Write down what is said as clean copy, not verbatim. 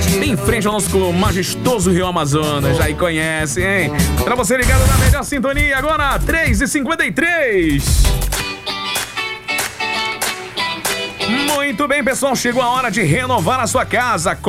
bem em frente ao nosso majestoso Rio Amazonas. Já aí conhece, hein? Pra você ligado na melhor sintonia, agora 3h53. Muito bem, pessoal, chegou a hora de renovar a sua casa.